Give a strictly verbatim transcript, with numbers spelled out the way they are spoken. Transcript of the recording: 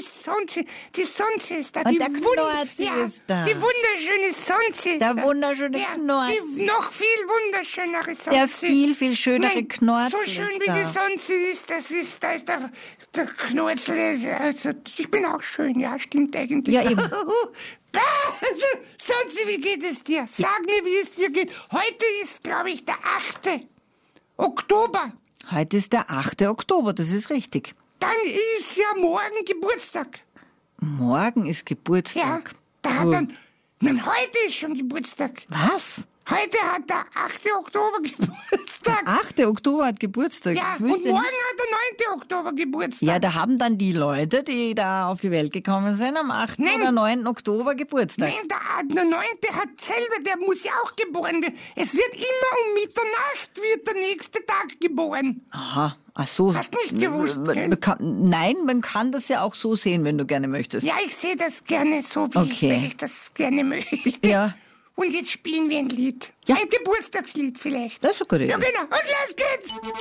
Sonze, die Sonze ist da. Und die der Knorzi ja, ist da. Die wunderschöne Sonze ist Der da. wunderschöne ja, Knorzi. Die noch viel wunderschönere Sonze. Der viel, viel schönere Nein, Knorzi so schön ist wie da. die Sonze ist, das ist, da ist der, der Knorzel. Also, ich bin auch schön, ja, stimmt eigentlich. Ja, eben. Also, Sonze, wie geht es dir? Sag mir, wie es dir geht. Heute ist, glaube ich, der achte Oktober. Heute ist der achte Oktober, das ist richtig. Dann ist ja morgen Geburtstag. Morgen ist Ja, Geburtstag. da hat Oh. dann... Nein, heute ist schon Geburtstag. Was? Heute hat der achte Oktober Geburtstag. achte Oktober hat Geburtstag. Ja, Ich und wüsste morgen nicht. hat der neunte Oktober Geburtstag. Ja, da haben dann die Leute, die da auf die Welt gekommen sind, am achten Nein. oder neunten Oktober Geburtstag. Nein, der, der neunte hat selber, der muss ja auch geboren werden. Es wird immer um Mitternacht wird der nächste Tag geboren. Aha, ach so. Hast nicht gewusst, Man- gell? man kann, nein, man kann das ja auch so sehen, wenn du gerne möchtest. Ja, ich sehe das gerne so, wie ich, Okay. weil ich das gerne möchte. Ja. Und jetzt spielen wir ein Lied. Ja. Ein Geburtstagslied vielleicht. Das ist eine gute Idee. Ja, genau. Und los geht's!